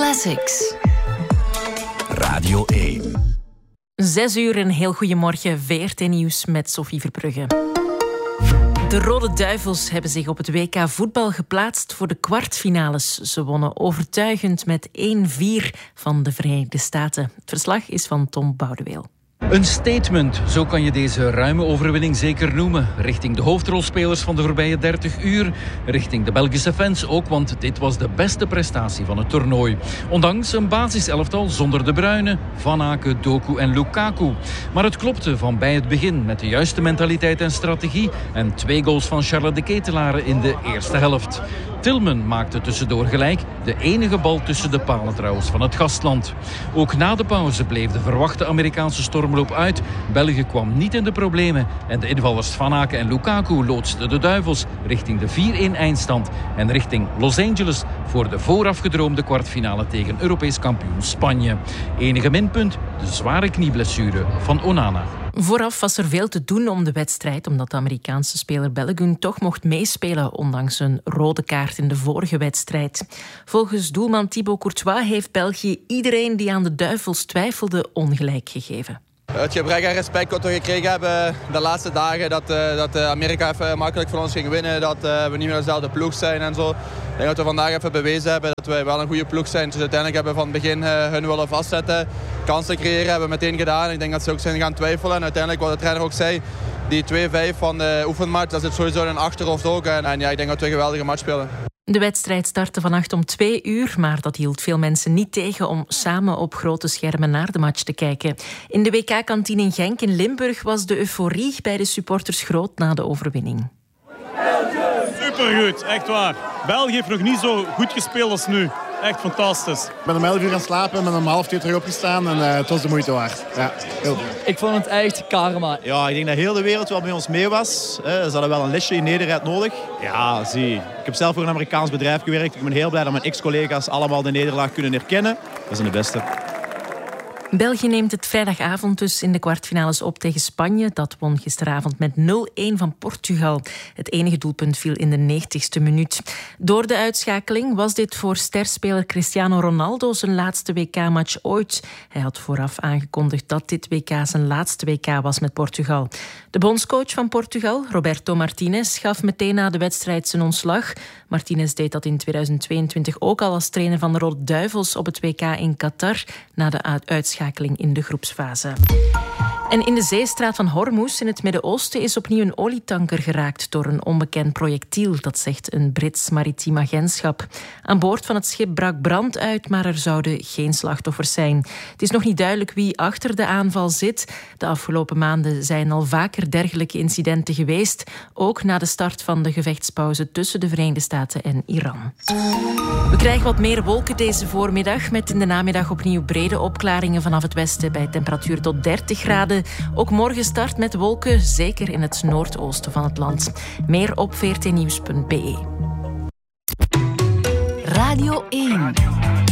Classics. Radio 1. 6 uur, een heel goedemorgen. VRT-nieuws met Sophie Verbrugge. De Rode Duivels hebben zich op het WK voetbal geplaatst voor de kwartfinales. Ze wonnen overtuigend met 1-4 van de Verenigde Staten. Het verslag is van Tom Boudeweel. Een statement, zo kan je deze ruime overwinning zeker noemen. Richting de hoofdrolspelers van de voorbije 30 uur. Richting de Belgische fans ook, want dit was de beste prestatie van het toernooi. Ondanks een basiselftal zonder De Bruyne, Van Aken, Doku en Lukaku. Maar het klopte van bij het begin met de juiste mentaliteit en strategie. En 2 goals van Charles de Ketelaere in de eerste helft. Tillman maakte tussendoor gelijk, de enige bal tussen de palen trouwens van het gastland. Ook na de pauze bleef de verwachte Amerikaanse stormloop uit. België kwam niet in de problemen en de invallers Van Aken en Lukaku loodsten de Duivels richting de 4-1 eindstand en richting Los Angeles voor de voorafgedroomde kwartfinale tegen Europees kampioen Spanje. Enige minpunt, de zware knieblessure van Onana. Vooraf was er veel te doen om de wedstrijd, omdat de Amerikaanse speler Balogun toch mocht meespelen, ondanks een rode kaart in de vorige wedstrijd. Volgens doelman Thibaut Courtois heeft België iedereen die aan de Duivels twijfelde ongelijk gegeven. Het gebrek aan respect dat we gekregen hebben de laatste dagen, dat Amerika even makkelijk van ons ging winnen, dat we niet meer dezelfde ploeg zijn en zo. Ik denk dat we vandaag even bewezen hebben dat wij wel een goede ploeg zijn. Dus uiteindelijk hebben we van het begin hun willen vastzetten, kansen creëren, hebben we meteen gedaan. Ik denk dat ze ook zijn gaan twijfelen en uiteindelijk wat de trainer ook zei, die 2-5 van de oefenmatch, dat zit sowieso in een achterhoofd ook. En ja, ik denk dat we een geweldige match spelen. De wedstrijd startte vannacht om 2 uur, maar dat hield veel mensen niet tegen om samen op grote schermen naar de match te kijken. In de WK-kantine in Genk in Limburg was de euforie bij de supporters groot na de overwinning. Supergoed, echt waar. België heeft nog niet zo goed gespeeld als nu. Echt fantastisch. Ik ben om 11 uur gaan slapen en ben om 1:30 terug opgestaan en het was de moeite waard. Ja, heel goed. Ik vond het echt karma. Ja, ik denk dat heel de wereld wel bij ons mee was. Ze hadden wel een lesje in Nederland nodig. Ja, zie. Ik heb zelf voor een Amerikaans bedrijf gewerkt. Ik ben heel blij dat mijn ex-collega's allemaal de nederlaag kunnen herkennen. Dat zijn de beste. België neemt het vrijdagavond dus in de kwartfinales op tegen Spanje. Dat won gisteravond met 0-1 van Portugal. Het enige doelpunt viel in de 90ste minuut. Door de uitschakeling was dit voor sterspeler Cristiano Ronaldo zijn laatste WK-match ooit. Hij had vooraf aangekondigd dat dit WK zijn laatste WK was met Portugal. De bondscoach van Portugal, Roberto Martinez, gaf meteen na de wedstrijd zijn ontslag. Martinez deed dat in 2022 ook al als trainer van de Rode Duivels op het WK in Qatar na de uitschakeling in de groepsfase. En in de zeestraat van Hormuz in het Midden-Oosten is opnieuw een olietanker geraakt door een onbekend projectiel, dat zegt een Brits maritiem agentschap. Aan boord van het schip brak brand uit, maar er zouden geen slachtoffers zijn. Het is nog niet duidelijk wie achter de aanval zit. De afgelopen maanden zijn al vaker dergelijke incidenten geweest, ook na de start van de gevechtspauze tussen de Verenigde Staten en Iran. We krijgen wat meer wolken deze voormiddag, met in de namiddag opnieuw brede opklaringen vanaf het westen bij temperatuur tot 30 graden. Ook morgen start met wolken, zeker in het noordoosten van het land. Meer op vrtnieuws.be. Radio 1.